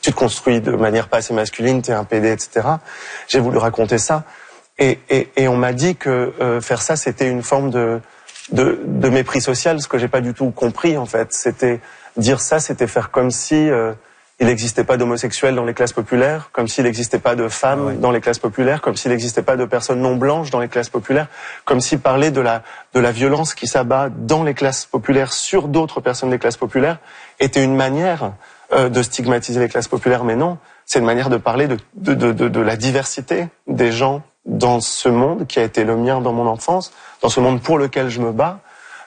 tu te construis de manière pas assez masculine, t'es un PD, etc. J'ai voulu raconter ça. Et on m'a dit que faire ça, c'était une forme de mépris social, ce que j'ai pas du tout compris, en fait. C'était dire ça, c'était faire comme si il n'existait pas d'homosexuels dans les classes populaires, comme s'il n'existait pas de femmes dans les classes populaires, comme s'il n'existait pas de personnes non blanches dans les classes populaires, comme si parler de la violence qui s'abat dans les classes populaires sur d'autres personnes des classes populaires était une manière de stigmatiser les classes populaires. Mais non, c'est une manière de parler de la diversité des gens dans ce monde qui a été le mien dans mon enfance, dans ce monde pour lequel je me bats.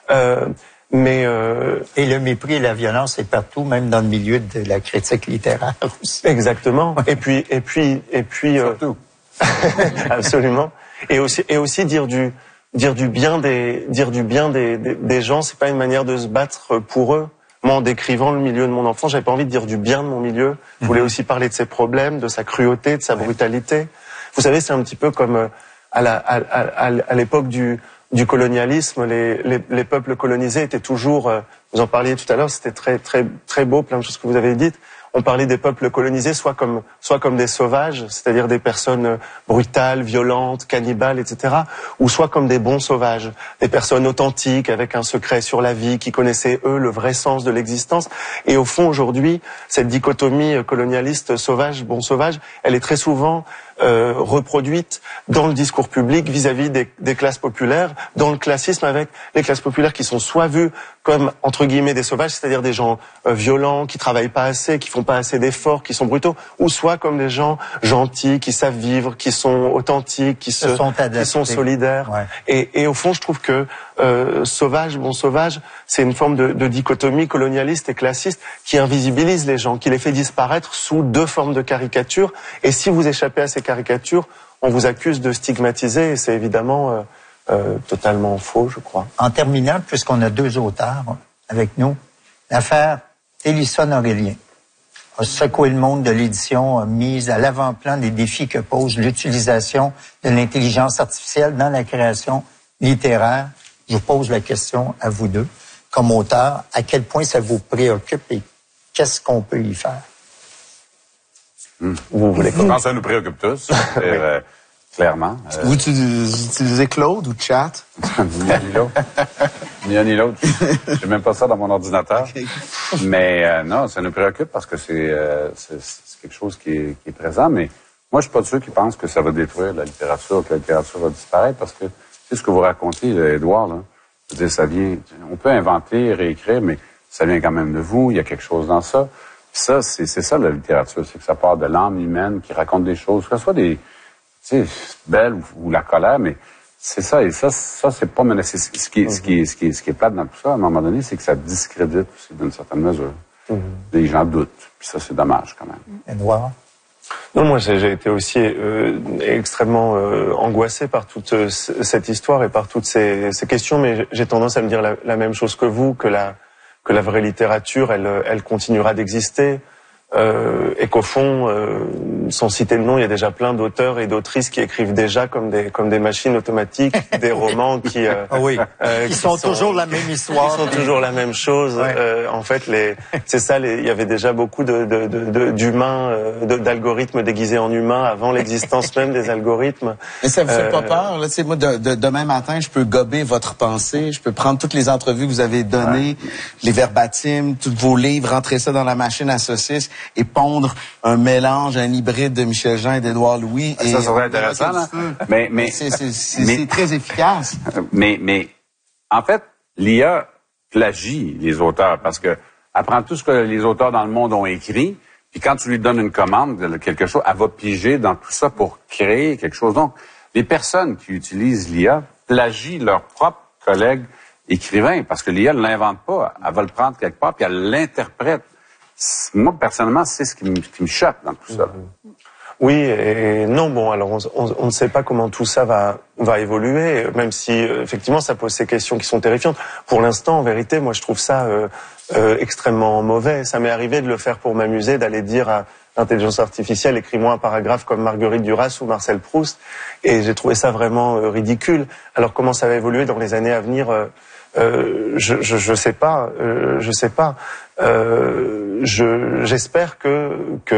Et le mépris et la violence est partout, même dans le milieu de la critique littéraire aussi. Exactement. Et puis surtout. Absolument. Et aussi dire du bien des gens, c'est pas une manière de se battre pour eux. Moi, en décrivant le milieu de mon enfant, j'avais pas envie de dire du bien de mon milieu. Je voulais aussi parler de ses problèmes, de sa cruauté, de sa brutalité. Vous savez, c'est un petit peu comme à l'époque du colonialisme, les peuples colonisés étaient toujours, vous en parliez tout à l'heure, c'était très beau, plein de choses que vous avez dites. On parlait des peuples colonisés soit comme des sauvages, c'est-à-dire des personnes brutales, violentes, cannibales, etc., ou soit comme des bons sauvages, des personnes authentiques avec un secret sur la vie, qui connaissaient eux le vrai sens de l'existence. Et au fond, aujourd'hui, cette dichotomie colonialiste sauvage, bon sauvage, elle est très souvent reproduite dans le discours public vis-à-vis des classes populaires, dans le classisme, avec les classes populaires qui sont soit vues comme, entre guillemets, des sauvages, c'est-à-dire des gens violents, qui travaillent pas assez, qui font pas assez d'efforts, qui sont brutaux, ou soit comme des gens gentils, qui savent vivre, qui sont authentiques, qui sont solidaires. Ouais. Et au fond, je trouve que sauvage, bon sauvage, c'est une forme de dichotomie colonialiste et classiste qui invisibilise les gens, qui les fait disparaître sous deux formes de caricature. Et si vous échappez à ces caricatures, on vous accuse de stigmatiser, et c'est évidemment totalement faux, je crois. En terminant, puisqu'on a deux auteurs avec nous, l'affaire Télisson-Aurélien a secoué le monde de l'édition, a mis à l'avant-plan des défis que pose l'utilisation de l'intelligence artificielle dans la création littéraire. Je vous pose la question à vous deux, comme auteurs, à quel point ça vous préoccupe et qu'est-ce qu'on peut y faire? Vous voulez Je pense que ça nous préoccupe tous, clairement. Vous utilisez Claude ou Chat? Ni l'un ni l'autre. J'ai même pas ça dans mon ordinateur. Okay. Mais non, ça nous préoccupe parce que c'est quelque chose qui est présent. Mais moi, je suis pas de ceux qui pensent que ça va détruire la littérature, que la littérature va disparaître, parce que c'est ce que vous racontez, Édouard. Là. Je veux dire, ça vient. On peut inventer, réécrire, mais ça vient quand même de vous. Il y a quelque chose dans ça. Puis ça, c'est ça la littérature, c'est que ça part de l'âme humaine qui raconte des choses, que ce soit des, tu sais, belles ou la colère, mais c'est ça. Et ça c'est pas menacé. Ce qui est plate dans tout ça, à un moment donné, c'est que ça discrédite aussi d'une certaine mesure. Les gens doutent. Puis ça, c'est dommage quand même. Édouard? Non, moi j'ai été aussi extrêmement angoissé par toute cette histoire et par toutes ces questions, mais j'ai tendance à me dire la même chose que vous, que la vraie littérature, elle continuera d'exister, et qu'au fond, sans citer le nom, il y a déjà plein d'auteurs et d'autrices qui écrivent déjà comme des machines automatiques, des romans qui sont toujours la même histoire, qui sont toujours la même chose. Ouais. En fait, c'est ça. Il y avait déjà beaucoup d'humains, d'algorithmes déguisés en humains avant l'existence même des algorithmes. Mais ça vous fait pas peur, là? Tu sais, moi, demain matin, je peux gober votre pensée, je peux prendre toutes les entrevues que vous avez données, les verbatim, tous vos livres, rentrer ça dans la machine à saucisses et pondre un mélange, un hybride de Michel Jean et d'Édouard Louis. Ça serait intéressant, là. Mais c'est très efficace. Mais en fait, l'IA plagie les auteurs parce que elle prend tout ce que les auteurs dans le monde ont écrit, puis quand tu lui donnes une commande de quelque chose, elle va piger dans tout ça pour créer quelque chose. Donc, les personnes qui utilisent l'IA plagient leurs propres collègues écrivains parce que l'IA ne l'invente pas. Elle va le prendre quelque part puis elle l'interprète. Moi, personnellement, c'est ce qui me choque dans tout ça. Oui et non. Bon, alors on ne sait pas comment tout ça va évoluer, même si effectivement ça pose ces questions qui sont terrifiantes. Pour l'instant, en vérité, moi je trouve ça extrêmement mauvais. Ça m'est arrivé de le faire pour m'amuser, d'aller dire à l'intelligence artificielle, écris-moi un paragraphe comme Marguerite Duras ou Marcel Proust, et j'ai trouvé ça vraiment ridicule. Alors comment ça va évoluer dans les années à venir? Je sais pas. J'espère que